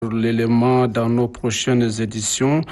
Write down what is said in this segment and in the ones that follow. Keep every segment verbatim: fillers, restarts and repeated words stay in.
L'élément dans nos prochaines éditions.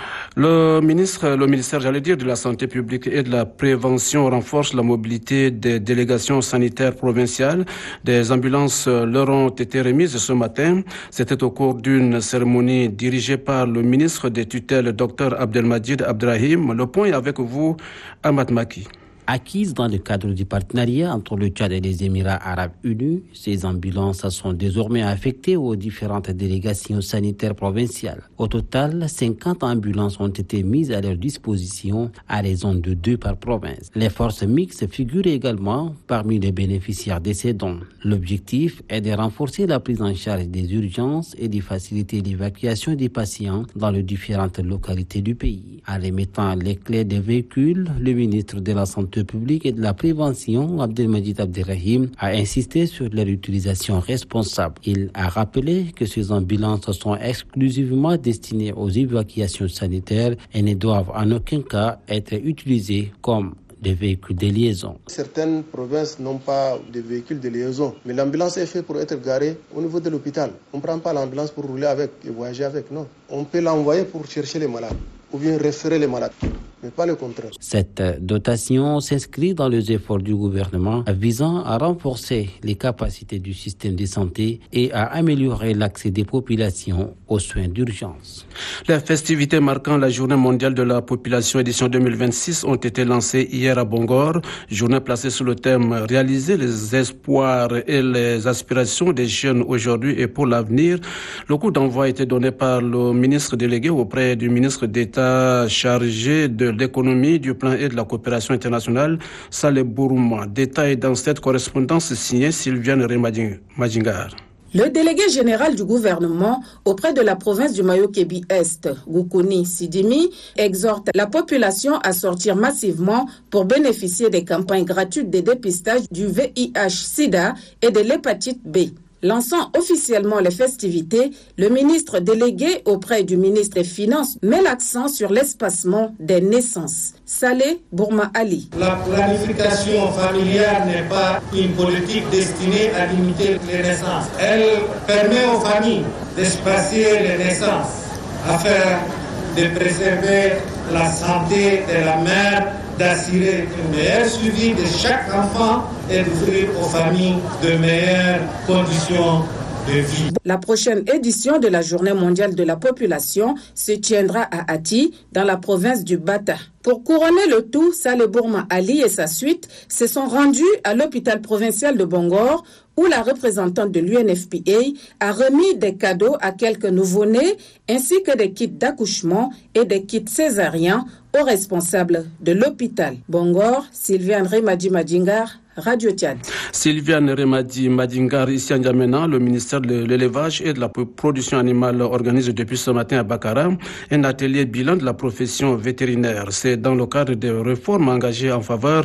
Le ministre, le ministère, j'allais dire, de la Santé publique et de la Prévention renforce la mobilité des délégations sanitaires provinciales. Des ambulances leur ont été remises ce matin. C'était au cours d'une cérémonie dirigée par le ministre des tutelles, Dr Abdelmajid Abdrahim. Le point est avec vous, Ahmad Maki. Acquises dans le cadre du partenariat entre le Tchad et les Émirats arabes unis, ces ambulances sont désormais affectées aux différentes délégations sanitaires provinciales. Au total, cinquante ambulances ont été mises à leur disposition à raison de deux par province. Les forces mixtes figurent également parmi les bénéficiaires de ces dons. L'objectif est de renforcer la prise en charge des urgences et de faciliter l'évacuation des patients dans les différentes localités du pays. En remettant les clés des véhicules, le ministre de la Santé publique et de la Prévention, Abdelmajid Abdrahim, a insisté sur leur utilisation responsable. Il a rappelé que ces ambulances sont exclusivement destinées aux évacuations sanitaires et ne doivent en aucun cas être utilisées comme des véhicules de liaison. Certaines provinces n'ont pas de véhicules de liaison, mais l'ambulance est faite pour être garée au niveau de l'hôpital. On ne prend pas l'ambulance pour rouler avec et voyager avec, non. On peut l'envoyer pour chercher les malades ou bien référer les malades, mais pas le contraire. Cette dotation s'inscrit dans les efforts du gouvernement visant à renforcer les capacités du système de santé et à améliorer l'accès des populations aux soins d'urgence. Les festivités marquant la Journée mondiale de la population édition deux mille vingt-six ont été lancées hier à Bongor. Journée placée sous le thème « Réaliser les espoirs et les aspirations des jeunes aujourd'hui et pour l'avenir ». Le coup d'envoi a été donné par le ministre délégué auprès du ministre d'État chargé de l'économie, du plan et de la coopération internationale, Saleh Bourouma. Détail dans cette correspondance signée Sylviane Remadingar. Le délégué général du gouvernement auprès de la province du Mayo-Kébi-Est, Goukouni Sidimi, exhorte la population à sortir massivement pour bénéficier des campagnes gratuites de dépistage du V I H-Sida et de l'hépatite B. Lançant officiellement les festivités, le ministre délégué auprès du ministre des Finances met l'accent sur l'espacement des naissances. Saleh Bourma Ali. La planification familiale n'est pas une politique destinée à limiter les naissances. Elle permet aux familles d'espacer les naissances afin de préserver la santé de la mère, d'assurer un meilleur suivi de chaque enfant et d'offrir aux familles de meilleures conditions de vie. La prochaine édition de la Journée mondiale de la population se tiendra à Ati, dans la province du Bata. Pour couronner le tout, Saleh Bourma Ali et sa suite se sont rendus à l'hôpital provincial de Bongor, où la représentante de l'U N F P A a remis des cadeaux à quelques nouveau-nés, ainsi que des kits d'accouchement et des kits césariens aux responsables de l'hôpital. Bongor, Sylviane Remadi Madingar, Radio Tchad. Sylviane Remadi Madingar, ici à N'Djamena, le ministère de l'élevage et de la production animale organise depuis ce matin à Bakara un atelier bilan de la profession vétérinaire. C'est dans le cadre des réformes engagées en faveur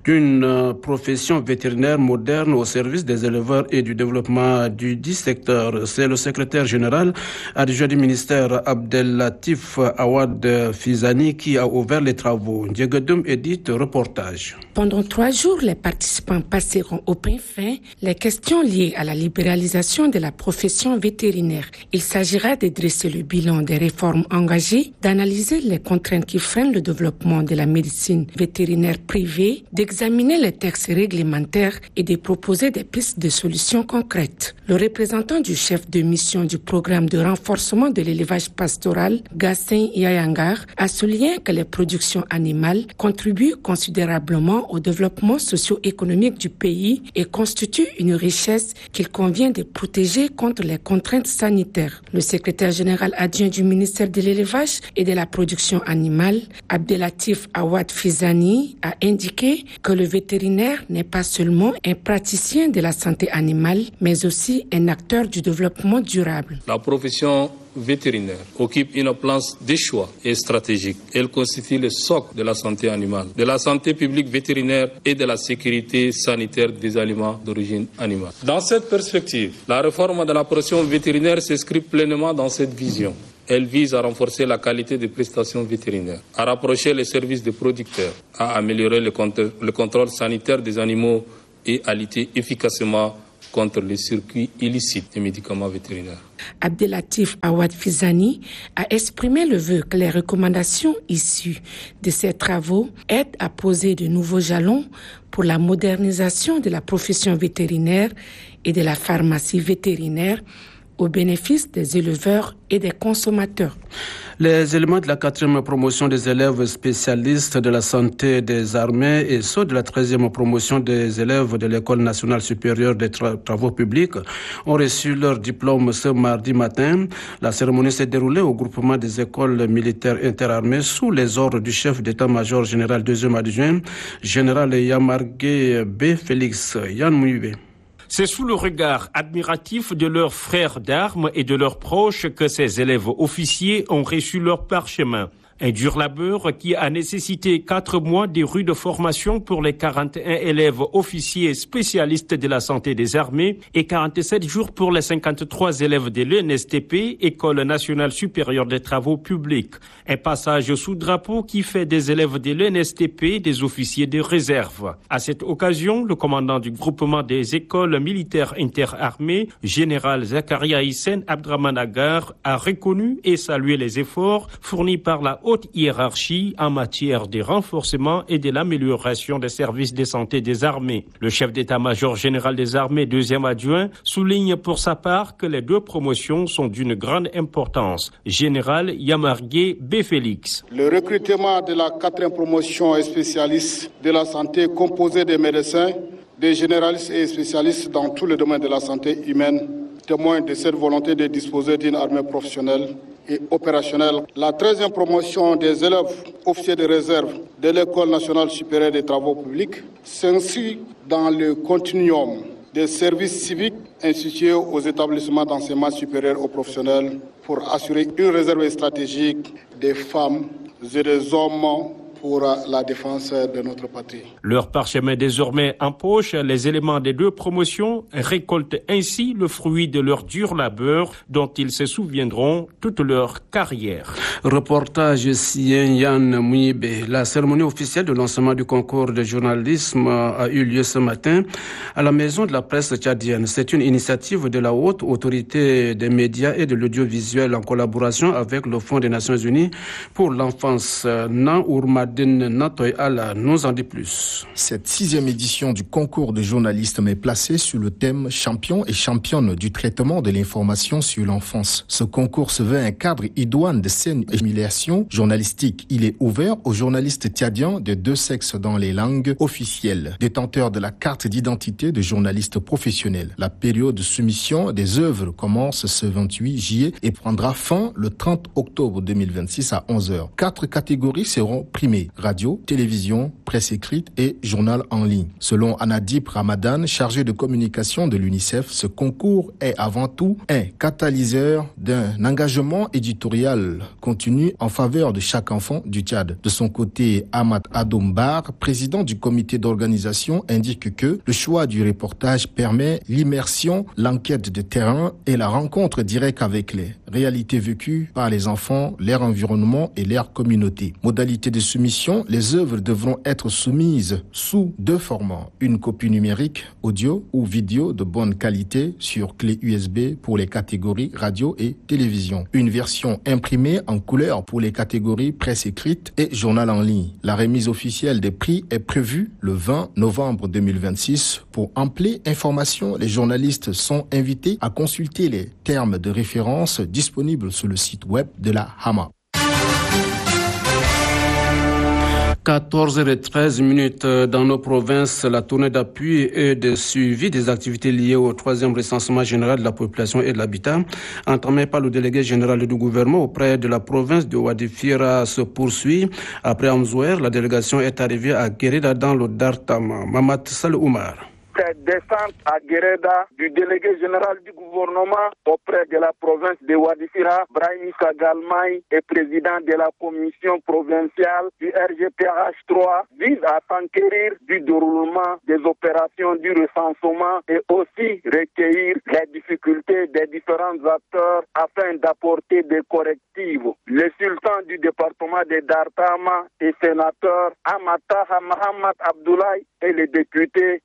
d'une profession vétérinaire moderne au service des éleveurs et du développement du dit secteur. C'est le secrétaire général adjoint du ministère Abdellatif Awad Fizani qui a ouvert les travaux. Diegodum édite reportage. Pendant trois jours, les participants passeront au pain fin les questions liées à la libéralisation de la profession vétérinaire. Il s'agira de dresser le bilan des réformes engagées, d'analyser les contraintes qui freinent le développement de la médecine vétérinaire privée, d'examiner les textes réglementaires et de proposer des pistes de solutions concrètes. Le représentant du chef de mission du programme de renforcement de l'élevage pastoral, Gassin Yayangar, a souligné que les productions animales contribuent considérablement au développement socio-économique du pays et constituent une richesse qu'il convient de protéger contre les contraintes sanitaires. Le secrétaire général adjoint du ministère de l'élevage et de la production animale, Abdellatif Awad Fizani, a indiqué que le vétérinaire n'est pas seulement un praticien de la santé animale, mais aussi un acteur du développement durable. La profession vétérinaire occupe une place de choix et stratégique. Elle constitue le socle de la santé animale, de la santé publique vétérinaire et de la sécurité sanitaire des aliments d'origine animale. Dans cette perspective, la réforme de la profession vétérinaire s'inscrit pleinement dans cette vision. Elle vise à renforcer la qualité des prestations vétérinaires, à rapprocher les services des producteurs, à améliorer le contrôle sanitaire des animaux et à lutter efficacement contre les circuits illicites des médicaments vétérinaires. Abdelatif Awad Fizani a exprimé le vœu que les recommandations issues de ces travaux aident à poser de nouveaux jalons pour la modernisation de la profession vétérinaire et de la pharmacie vétérinaire au bénéfice des éleveurs et des consommateurs. Les éléments de la quatrième promotion des élèves spécialistes de la santé des armées et ceux de la treizième promotion des élèves de l'École nationale supérieure des tra- travaux publics ont reçu leur diplôme ce mardi matin. La cérémonie s'est déroulée au groupement des écoles militaires interarmées sous les ordres du chef d'état-major général deuxième adjoint, général Yamargué B. Félix Yann Mouybe. C'est sous le regard admiratif de leurs frères d'armes et de leurs proches que ces élèves officiers ont reçu leur parchemin. Un dur labeur qui a nécessité quatre mois de rude formation pour les quarante et un élèves officiers spécialistes de la santé des armées et quarante-sept jours pour les cinquante-trois élèves de l'E N S T P, École nationale supérieure des travaux publics. Un passage sous drapeau qui fait des élèves de l'E N S T P des officiers de réserve. À cette occasion, le commandant du groupement des écoles militaires interarmées, général Zakaria Hissène Abdraman Agar, a reconnu et salué les efforts fournis par la haute hiérarchie en matière de renforcement et de l'amélioration des services de santé des armées. Le chef d'état-major général des armées, deuxième adjoint, souligne pour sa part que les deux promotions sont d'une grande importance. Général Yamargué B. Félix. Le recrutement de la quatrième promotion est spécialiste de la santé composée des médecins, des généralistes et spécialistes dans tous les domaines de la santé humaine, témoin de cette volonté de disposer d'une armée professionnelle et opérationnelle. La treizième promotion des élèves officiers de réserve de l'École nationale supérieure des travaux publics s'inscrit dans le continuum des services civiques institués aux établissements d'enseignement supérieur aux professionnels pour assurer une réserve stratégique des femmes et des hommes pour la défense de notre patrie. Leur parchemin désormais en poche, les éléments des deux promotions récoltent ainsi le fruit de leur dur labeur dont ils se souviendront toute leur carrière. Reportage Sien Yann Mouybe. La cérémonie officielle de lancement du concours de journalisme a eu lieu ce matin à la Maison de la presse tchadienne. C'est une initiative de la haute autorité des médias et de l'audiovisuel en collaboration avec le Fonds des Nations Unies pour l'enfance. Nan Ourmad Natoy Allah nous en dit plus. Cette sixième édition du concours de journalisme est placée sur le thème champion et championne du traitement de l'information sur l'enfance. Ce concours se veut un cadre idoine de scènes et humiliations journalistiques. Il est ouvert aux journalistes tchadiens de deux sexes dans les langues officielles, détenteurs de la carte d'identité de journalistes professionnels. La période de soumission des œuvres commence ce vingt-huit juillet et prendra fin le trente octobre deux mille vingt-six à onze heures. Quatre catégories seront primées: radio, télévision, presse écrite et journal en ligne. Selon Anadip Ramadan, chargé de communication de l'UNICEF, ce concours est avant tout un catalyseur d'un engagement éditorial continu en faveur de chaque enfant du Tchad. De son côté, Ahmad Adombar, président du comité d'organisation, indique que le choix du reportage permet l'immersion, l'enquête de terrain et la rencontre directe avec les réalités vécues par les enfants, leur environnement et leur communauté. Modalité de soumission: les œuvres devront être soumises sous deux formats, une copie numérique, audio ou vidéo de bonne qualité sur clé U S B pour les catégories radio et télévision, une version imprimée en couleur pour les catégories presse écrite et journal en ligne. La remise officielle des prix est prévue le vingt novembre deux mille vingt-six. Pour ampler information, les journalistes sont invités à consulter les termes de référence disponibles sur le site web de la Hama. quatorze heures treize minutes dans nos provinces, la tournée d'appui et de suivi des activités liées au troisième recensement général de la population et de l'habitat, entamé par le délégué général du gouvernement auprès de la province de Ouadifira, se poursuit. Après Amzouer, la délégation est arrivée à Guéreda dans le Dartama. Mamat Sal Oumar. Cette descente à Guéreda du délégué général du gouvernement auprès de la province de Ouadifira, Brahim Issa Galmaï, est président de la commission provinciale du R G P H trois, vise à s'enquérir du déroulement des opérations du recensement et aussi recueillir les difficultés des différents acteurs afin d'apporter des correctifs. Le sultan du département de Dartama et sénateur Amataha Mohamed Abdoulaye et les députés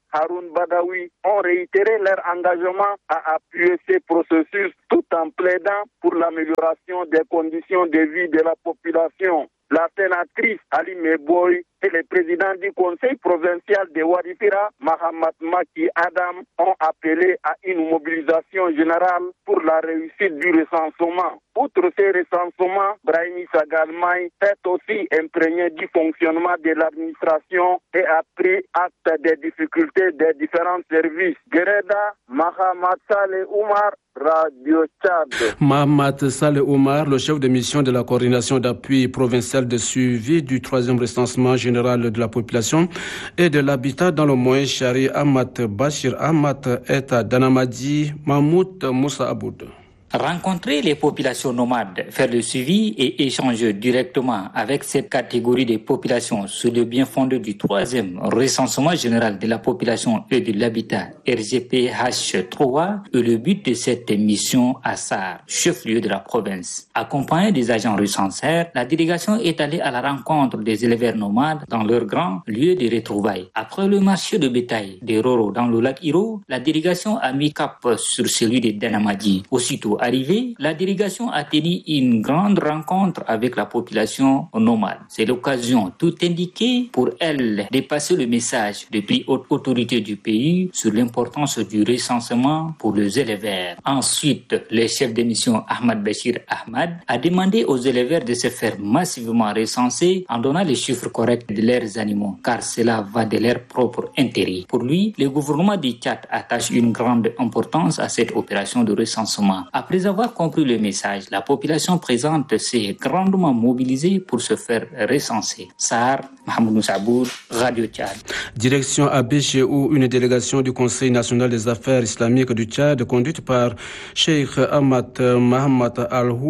Haroun Badawi ont réitéré leur engagement à appuyer ces processus tout en plaidant pour l'amélioration des conditions de vie de la population. La sénatrice Ali Meboy et le président du conseil provincial de Wadifira, Mahamat Maki Adam, ont appelé à une mobilisation générale pour la réussite du recensement. Outre ces recensements, Brahimi Sagalmaï est aussi imprégné du fonctionnement de l'administration et a pris acte des difficultés des différents services. Gereda, Mahamat Saleh Oumar, Radio Tchad. Mahamat Saleh Oumar, le chef de mission de la coordination d'appui provincial de suivi du troisième recensement général de la population et de l'habitat dans le Moyen Chari, Amat Bachir Amat est à Danamadi, Mahmoud Moussa Aboud. Rencontrer les populations nomades, faire le suivi et échanger directement avec cette catégorie de populations sur le bien fondé du troisième recensement général de la population et de l'habitat R G P H trois est le but de cette mission à Sar, chef-lieu de la province. Accompagnée des agents recenseurs, la délégation est allée à la rencontre des éleveurs nomades dans leur grand lieu de retrouvailles. Après le marché de bétail de Roro dans le lac Iro, la délégation a mis cap sur celui de Danamadi. Aussitôt arrivée, la délégation a tenu une grande rencontre avec la population nomade. C'est l'occasion tout indiquée pour elle de passer le message des plus hautes autorités du pays sur l'importance du recensement pour les éleveurs. Ensuite, le chef de mission Ahmad Bachir Ahmad a demandé aux éleveurs de se faire massivement recenser en donnant les chiffres corrects de leurs animaux, car cela va de leur propre intérêt. Pour lui, le gouvernement du Tchad attache une grande importance à cette opération de recensement. Après avoir compris le message, la population présente s'est grandement mobilisée pour se faire recenser. Sahar, Mahmoud Moussaboud, Radio Tchad. Direction Abéché où une délégation du Conseil national des affaires islamiques du Tchad, conduite par Cheikh Ahmad Mohamed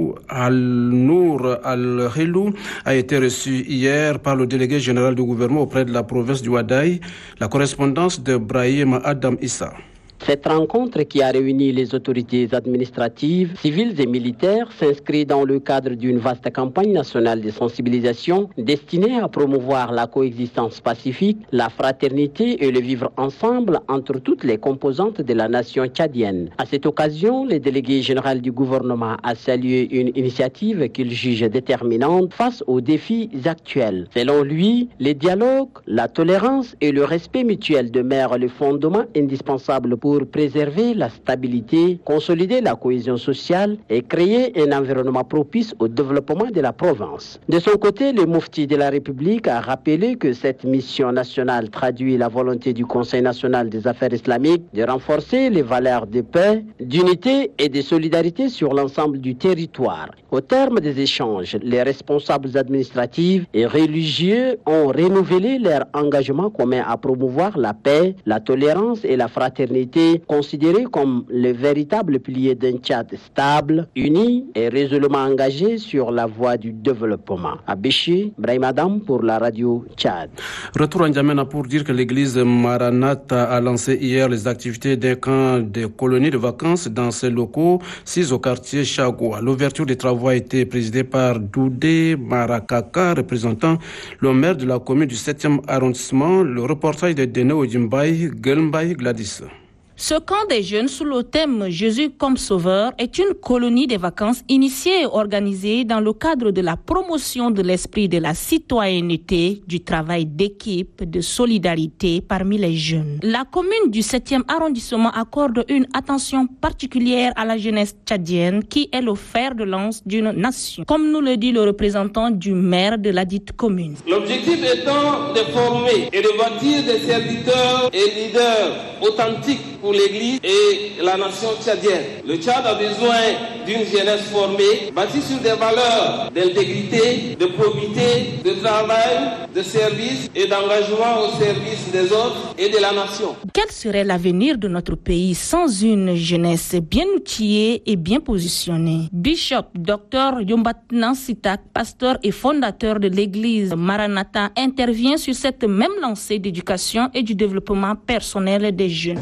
Al-Nour Al-Helou, a été reçue hier par le délégué général du gouvernement auprès de la province du Wadaï. La correspondance de Brahim Adam Issa. Cette rencontre qui a réuni les autorités administratives, civiles et militaires s'inscrit dans le cadre d'une vaste campagne nationale de sensibilisation destinée à promouvoir la coexistence pacifique, la fraternité et le vivre ensemble entre toutes les composantes de la nation tchadienne. À cette occasion, le délégué général du gouvernement a salué une initiative qu'il juge déterminante face aux défis actuels. Selon lui, le dialogue, la tolérance et le respect mutuel demeurent le fondement indispensable pour pour préserver la stabilité, consolider la cohésion sociale et créer un environnement propice au développement de la province. De son côté, le Moufti de la République a rappelé que cette mission nationale traduit la volonté du Conseil national des affaires islamiques de renforcer les valeurs de paix, d'unité et de solidarité sur l'ensemble du territoire. Au terme des échanges, les responsables administratifs et religieux ont renouvelé leur engagement commun à promouvoir la paix, la tolérance et la fraternité, considérés comme le véritable pilier d'un Tchad stable, uni et résolument engagé sur la voie du développement. À Béché, Brahim Adam pour la radio Tchad. Retour en N'Djamena pour dire que l'église Maranatha a lancé hier les activités d'un camp de colonies de vacances dans ses locaux, six au quartier Chagoua. L'ouverture des travaux a été présidée par Doudé Marakaka, représentant le maire de la commune du septième arrondissement. Le reportage de Dene Ojimbaï, Gelmbaï Gladys. Ce camp des jeunes sous le thème « Jésus comme sauveur » est une colonie de vacances initiée et organisée dans le cadre de la promotion de l'esprit de la citoyenneté, du travail d'équipe, de solidarité parmi les jeunes. La commune du septième arrondissement accorde une attention particulière à la jeunesse tchadienne qui est le fer de lance d'une nation, comme nous le dit le représentant du maire de la dite commune. L'objectif étant de former et de bâtir des serviteurs et leaders authentiques pour l'Église et la nation tchadienne. Le Tchad a besoin d'une jeunesse formée, bâtie sur des valeurs d'intégrité, de probité, de travail, de service et d'engagement au service des autres et de la nation. Quel serait l'avenir de notre pays sans une jeunesse bien outillée et bien positionnée? Bishop Docteur Yombatnan Sitak, pasteur et fondateur de l'église Maranatha, intervient sur cette même lancée d'éducation et du développement personnel des jeunes. Let's go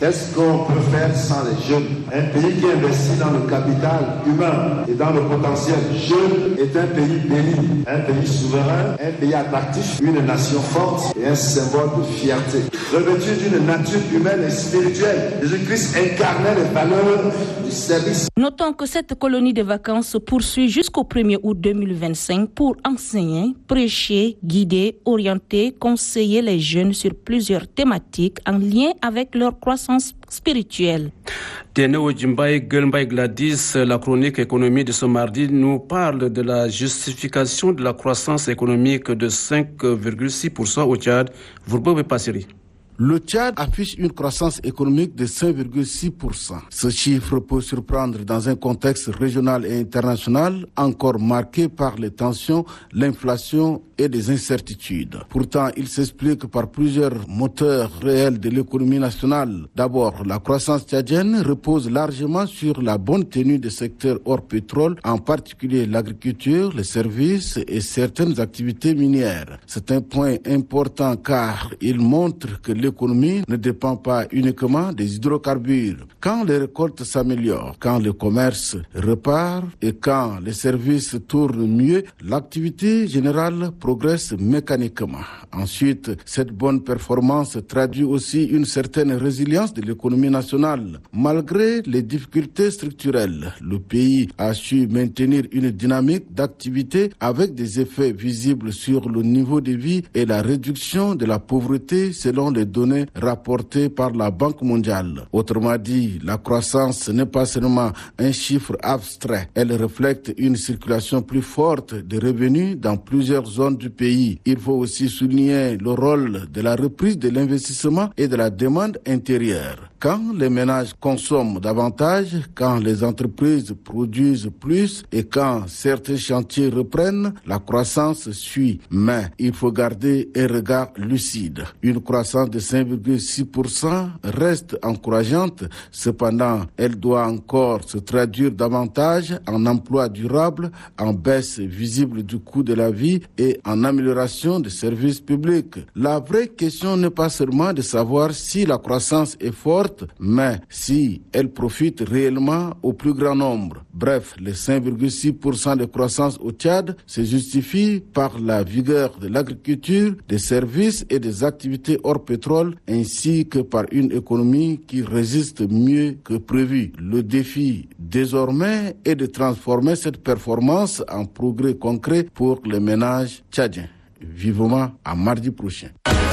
qu'on peut faire sans les jeunes. Un pays qui investit dans le capital humain et dans le potentiel jeune est un pays béni, un pays souverain, un pays attractif, une nation forte et un symbole de fierté. Revêtu d'une nature humaine et spirituelle, Jésus-Christ incarnait les valeurs du service. Notons que cette colonie de vacances se poursuit jusqu'au premier août deux mille vingt-cinq pour enseigner, prêcher, guider, orienter, conseiller les jeunes sur plusieurs thématiques en lien avec leur croissance spirituelle. Ténéo Djimbaï Gulmbaï Gladys, la chronique économie de ce mardi, nous parle de la justification de la croissance économique de cinq virgule six pour cent au Tchad. Vourbo Passeri. Le Tchad affiche une croissance économique de cinq virgule six pour cent. Ce chiffre peut surprendre dans un contexte régional et international encore marqué par les tensions, l'inflation et des incertitudes. Pourtant, il s'explique par plusieurs moteurs réels de l'économie nationale. D'abord, la croissance tchadienne repose largement sur la bonne tenue des secteurs hors pétrole, en particulier l'agriculture, les services et certaines activités minières. C'est un point important car il montre que l'économie ne dépend pas uniquement des hydrocarbures. Quand les récoltes s'améliorent, quand le commerce repart et quand les services tournent mieux, l'activité générale progresse mécaniquement. Ensuite, cette bonne performance traduit aussi une certaine résilience de l'économie nationale. Malgré les difficultés structurelles, le pays a su maintenir une dynamique d'activité avec des effets visibles sur le niveau de vie et la réduction de la pauvreté selon les données rapportées par la Banque mondiale. Autrement dit, la croissance n'est pas seulement un chiffre abstrait, elle reflète une circulation plus forte de revenus dans plusieurs zones du pays. Il faut aussi souligner le rôle de la reprise de l'investissement et de la demande intérieure. Quand les ménages consomment davantage, quand les entreprises produisent plus et quand certains chantiers reprennent, la croissance suit. Mais il faut garder un regard lucide. Une croissance de cinq virgule six pour cent reste encourageante. Cependant, elle doit encore se traduire davantage en emploi durable, en baisse visible du coût de la vie et en amélioration des services publics. La vraie question n'est pas seulement de savoir si la croissance est forte, mais si elle profite réellement au plus grand nombre. Bref, les cinq virgule six pour cent de croissance au Tchad se justifient par la vigueur de l'agriculture, des services et des activités hors pétrole, ainsi que par une économie qui résiste mieux que prévu. Le défi désormais est de transformer cette performance en progrès concret pour les ménages tchadiens. Vivement à mardi prochain.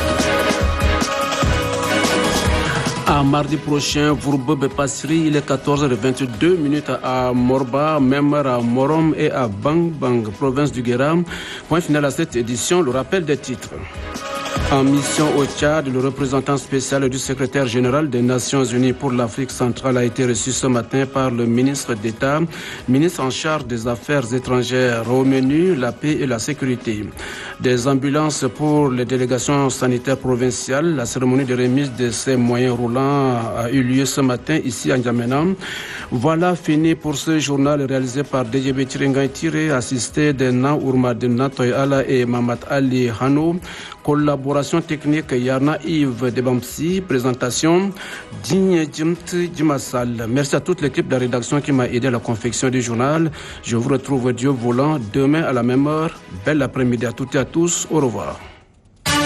À mardi prochain, Vourbe Passeri, il est quatorze heures vingt-deux minutes à Morba, même heure à Morom et à Bang Bang, province du Guéram. Point final à cette édition, le rappel des titres. En mission au Tchad, le représentant spécial du secrétaire général des Nations Unies pour l'Afrique centrale a été reçu ce matin par le ministre d'État, ministre en charge des Affaires étrangères. Au menu, la paix et la sécurité. Des ambulances pour les délégations sanitaires provinciales. La cérémonie de remise de ces moyens roulants a eu lieu ce matin ici à N'Djamena. Voilà fini pour ce journal réalisé par D J B Tiringa Tiré, assisté de Na Ourmadina Toyala et Mamat Ali Hanou. Collaboration technique Yarna Yves Debamsi, présentation Digne Djimt Djimassal. Merci à toute l'équipe de la rédaction qui m'a aidé à la confection du journal. Je vous retrouve Dieu voulant demain à la même heure. Belle après-midi à toutes et à tous. Au revoir.